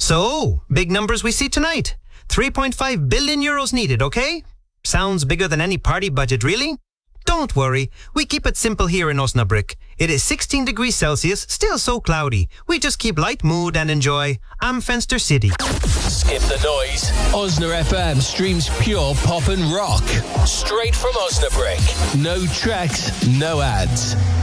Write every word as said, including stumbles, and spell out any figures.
So, big numbers we see tonight. three point five billion euros needed, okay? Sounds bigger than any party budget, really? Don't worry, we keep it simple here in Osnabrück. It is sixteen degrees Celsius, still so cloudy. We just keep light mood and enjoy Am Fenster City. Skip the noise. Osna F M streams pure pop and rock. Straight from Osnabrück. No tracks, no ads.